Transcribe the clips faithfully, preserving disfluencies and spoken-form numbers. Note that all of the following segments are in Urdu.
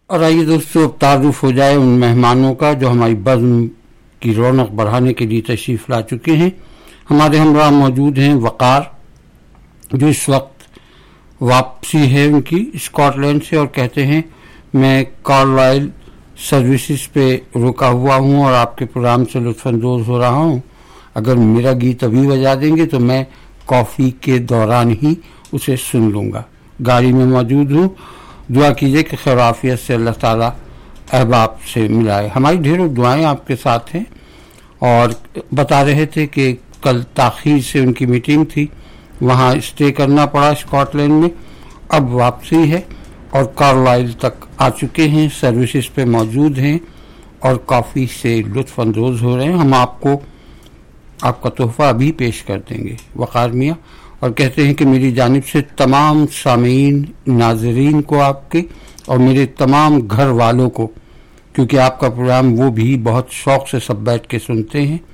اور آئیے دوستو اب تعارف ہو جائے ان مہمانوں کا جو ہماری بزم کی رونق بڑھانے کے لیے تشریف لا چکے ہیں. ہمارے ہمراہ موجود ہیں وقار، جو اس وقت واپسی ہے ان کی اسکاٹ لینڈ سے، اور کہتے ہیں میں کارلائل سروسز پہ رکا ہوا ہوں اور آپ کے پروگرام سے لطف اندوز ہو رہا ہوں. اگر میرا گیت ابھی بجا دیں گے تو میں کافی کے دوران ہی اسے سن لوں گا. گاڑی میں موجود ہوں، دعا کیجئے کہ خیر عافیت سے اللہ تعالیٰ احباب سے ملائے. ہماری ڈھیروں دعائیں آپ کے ساتھ ہیں. اور بتا رہے تھے کہ کل تاخیر سے ان کی میٹنگ تھی، وہاں اسٹے کرنا پڑا اسکاٹ لینڈ میں. اب واپسی ہے اور کارلائل تک آ چکے ہیں، سروسز پہ موجود ہیں اور کافی سے لطف اندوز ہو رہے ہیں. ہم آپ کو آپ کا تحفہ ابھی پیش کر دیں گے وقار میاں، اور کہتے ہیں کہ میری جانب سے تمام سامعین ناظرین کو، آپ کے اور میرے تمام گھر والوں کو، کیونکہ آپ کا پروگرام وہ بھی بہت شوق سے سب بیٹھ کے سنتے ہیں،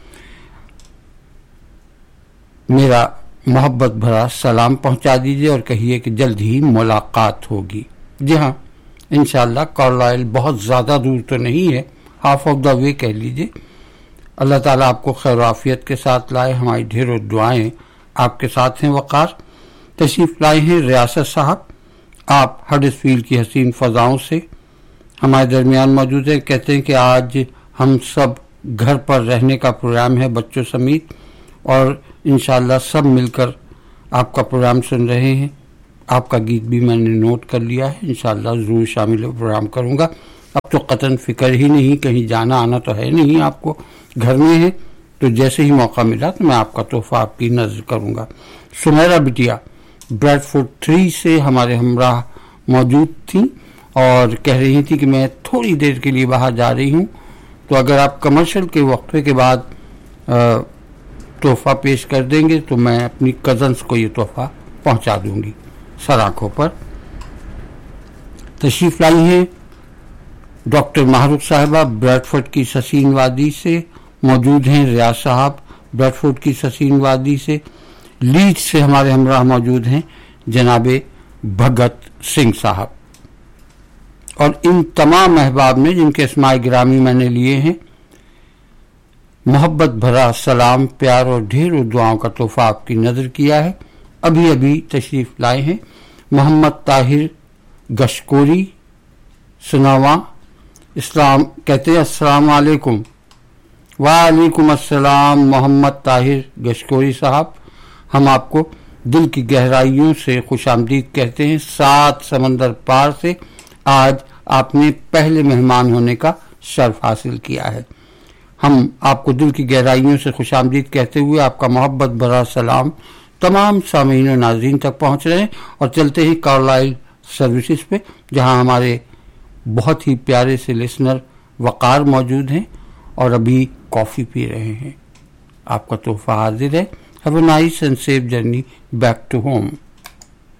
میرا محبت بھرا سلام پہنچا دیجیے اور کہیے کہ جلد ہی ملاقات ہوگی. جی ہاں انشاءاللہ کارلائل بہت زیادہ دور تو نہیں ہے، ہاف آف دا وے کہہ لیجیے. اللہ تعالیٰ آپ کو خیر و عافیت کے ساتھ لائے. ہماری ڈھیروں دعائیں آپ کے ساتھ ہیں. وقار تشریف لائے ہیں ریاست صاحب، آپ ہڈرسفیلڈ کی حسین فضاؤں سے ہمارے درمیان موجود ہیں. کہتے ہیں کہ آج ہم سب گھر پر رہنے کا پروگرام ہے بچوں سمیت، اور انشاءاللہ سب مل کر آپ کا پروگرام سن رہے ہیں. آپ کا گیت بھی میں نے نوٹ کر لیا ہے، انشاءاللہ ضرور شامل پروگرام کروں گا. اب تو قطعاً فکر ہی نہیں، کہیں جانا آنا تو ہے نہیں، آپ کو گھر میں ہے، تو جیسے ہی موقع ملا تو میں آپ کا تحفہ آپ کی نظر کروں گا. سمیرہ بٹیا بریڈ فورڈ تھری سے ہمارے ہمراہ موجود تھیں اور کہہ رہی تھی کہ میں تھوڑی دیر کے لیے باہر جا رہی ہوں، تو اگر آپ کمرشل کے وقفے کے بعد تحفہ پیش کر دیں گے تو میں اپنی کزنس کو یہ تحفہ پہنچا دوں گی. سر آنکھوں پر تشریف لائی ہیں ڈاکٹر ماہرخ صاحبہ بریڈ فورڈ کی سسین وادی سے موجود ہیں. ریاض صاحب بریڈ فورڈ کی سسین وادی سے. لیڈ سے ہمارے ہمراہ موجود ہیں جناب بھگت سنگھ صاحب. اور ان تمام احباب نے جن کے اسماء گرامی میں نے لیے ہیں، محبت بھرا سلام، پیار اور ڈھیروں دعاؤں کا تحفہ آپ کی نظر کیا ہے. ابھی ابھی تشریف لائے ہیں محمد طاہر گشکوری سناواں. اسلام کہتے ہیں السلام علیکم. وعلیکم السلام محمد طاہر گشکوری صاحب، ہم آپ کو دل کی گہرائیوں سے خوش آمدید کہتے ہیں. سات سمندر پار سے آج آپ نے پہلے مہمان ہونے کا شرف حاصل کیا ہے. ہم آپ کو دل کی گہرائیوں سے خوش آمدید کہتے ہوئے آپ کا محبت بھرا سلام تمام سامعین و ناظرین تک پہنچ رہے ہیں، اور چلتے ہیں کارلائل سروسز پہ، جہاں ہمارے بہت ہی پیارے سے لسنر وقار موجود ہیں اور ابھی کافی پی رہے ہیں. آپ کا تحفہ حاضر ہے. Have a nice and safe journey back to home.